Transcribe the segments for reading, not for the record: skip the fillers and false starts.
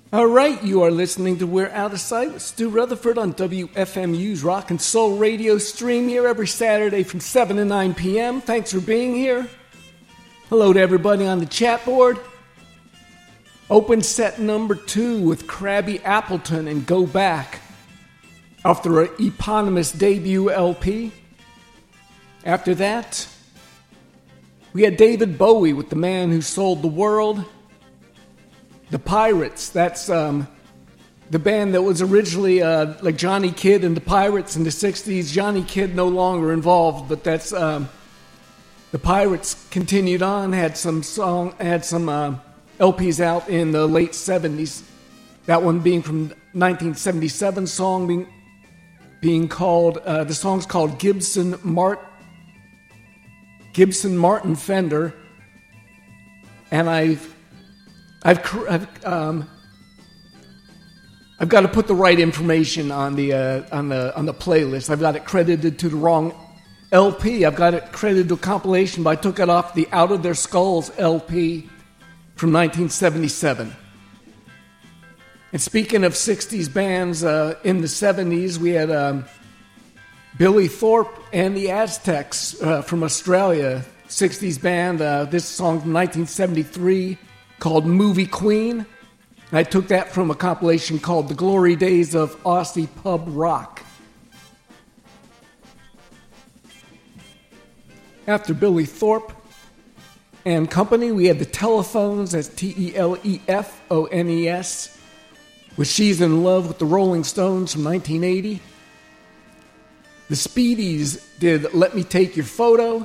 All right, you are listening to We're Out of Sight with Stu Rutherford on WFMU's Rock and Soul Radio stream here every Saturday from 7 to 9 p.m. Thanks for being here. Hello to everybody on the chat board. Open set number 2 with Krabby Appleton and Go Back after an eponymous debut LP. After that, we had David Bowie with The Man Who Sold the World. The Pirates, that's the band that was originally like Johnny Kidd and the Pirates in the 60s. Johnny Kidd no longer involved, but that's the Pirates continued on, had some LPs out in the late 70s. That one being from 1977, song being called, the song's called Gibson Martin Fender, and I've got to put the right information on the playlist. I've got it credited to the wrong LP. I've got it credited to a compilation, but I took it off the Out of Their Skulls LP from 1977. And speaking of 60s bands, in the 70s, we had Billy Thorpe and the Aztecs from Australia, 60s band. This song from 1973 called Movie Queen. I took that from a compilation called The Glory Days of Aussie Pub Rock. After Billy Thorpe and company, we had the Telephones, that's Telefones, with She's in Love with the Rolling Stones from 1980. The Speedies did Let Me Take Your Photo.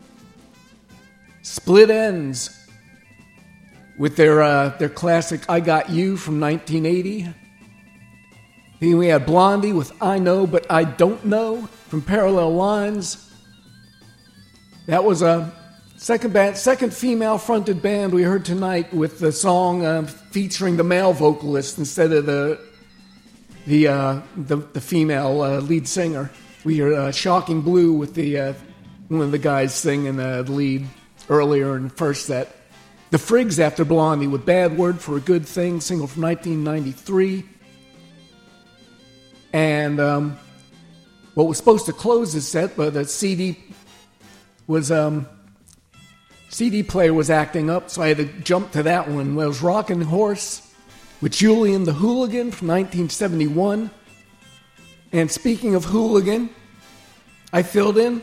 Split Ends with their classic I Got You from 1980. Then we had Blondie with I Know But I Don't Know from Parallel Lines. That was a second female-fronted band we heard tonight with the song featuring the male vocalist instead of the female lead singer. We heard Shocking Blue with the one of the guys singing the lead earlier in the first set. The Frigs after Blondie with Bad Word for a Good Thing, single from 1993. And what was supposed to close this set, but the CD player was acting up, so I had to jump to that one. Well, it was Rockin' Horse with Julian the Hooligan from 1971. And speaking of Hooligan, I filled in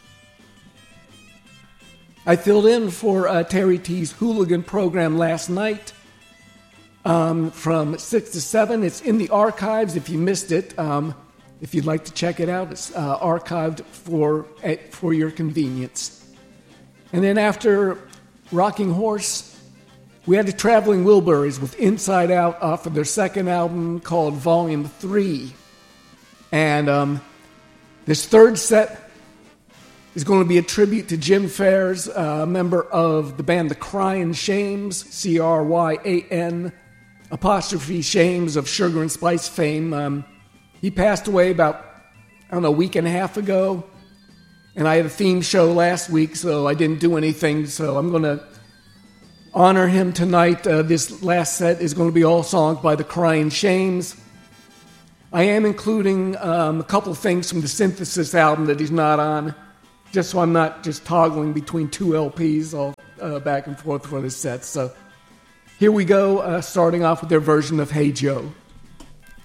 for Terry T's Hooligan program last night from 6 to 7. It's in the archives if you missed it. If you'd like to check it out, it's archived for your convenience. And then after Rocking Horse, we had the Traveling Wilburys with Inside Out off of their second album called Volume 3. And this third set is going to be a tribute to Jim Fares, a member of the band The Cryin' Shames, Cryan' Shames of Sugar and Spice fame. He passed away about, a week and a half ago, and I had a theme show last week, so I didn't do anything, so I'm going to honor him tonight. This last set is going to be all songs by The Cryin' Shames. I am including a couple things from the Synthesis album that he's not on, just so I'm not just toggling between two LPs all back and forth for this set. So here we go, starting off with their version of Hey Joe.